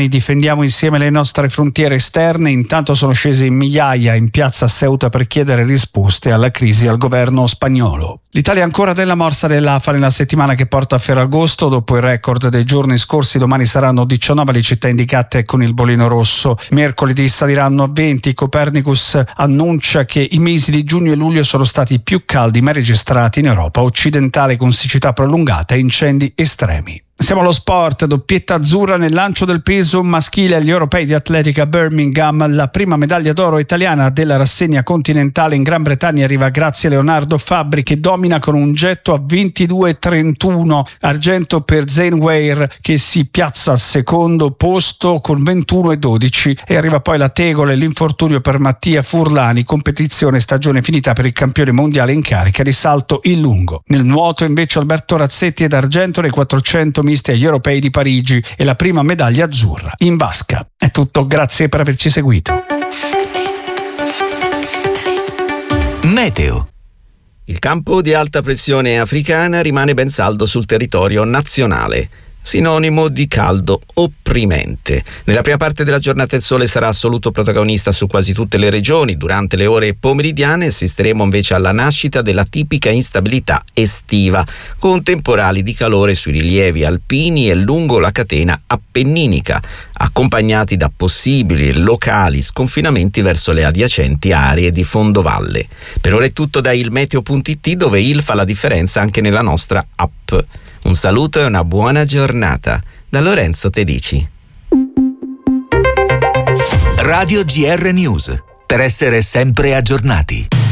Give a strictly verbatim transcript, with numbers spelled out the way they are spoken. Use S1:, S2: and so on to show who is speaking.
S1: italiani difendiamo insieme le nostre frontiere esterne. Intanto sono scesi migliaia in piazza a Ceuta per chiedere risposte alla crisi al governo spagnolo. L'Italia è ancora nella morsa dell'A F A nella settimana che porta a Ferragosto. Dopo il record dei giorni scorsi, domani saranno diciannove le città indicate con il bollino rosso. Mercoledì saliranno a venti. Copernicus annuncia che i mesi di giugno e luglio sono stati più caldi mai registrati in Europa occidentale, con siccità prolungata e incendi estremi. Siamo allo sport, doppietta azzurra nel lancio del peso maschile agli europei di atletica a Birmingham. La prima medaglia d'oro italiana della rassegna continentale in Gran Bretagna arriva grazie a Leonardo Fabbri, che domina con un getto a ventidue trentuno. Argento per Zane Weir, che si piazza al secondo posto con ventuno e dodici, e arriva poi la tegola e l'infortunio per Mattia Furlani, competizione stagione finita per il campione mondiale in carica di salto in lungo. Nel nuoto invece Alberto Razzetti ed argento nei quattrocento misti agli europei di Parigi e la prima medaglia azzurra in vasca. È tutto, grazie per averci seguito.
S2: Meteo. Il campo di alta pressione africana rimane ben saldo sul territorio nazionale, sinonimo di caldo opprimente. Nella prima parte della giornata il sole sarà assoluto protagonista su quasi tutte le regioni. Durante le ore pomeridiane assisteremo invece alla nascita della tipica instabilità estiva, con temporali di calore sui rilievi alpini e lungo la catena appenninica, accompagnati da possibili locali sconfinamenti verso le adiacenti aree di fondovalle. Per ora è tutto da ilmeteo punto it, dove il fa la differenza anche nella nostra app. Un saluto e una buona giornata da Lorenzo Tedici.
S3: Radio G R News, per essere sempre aggiornati.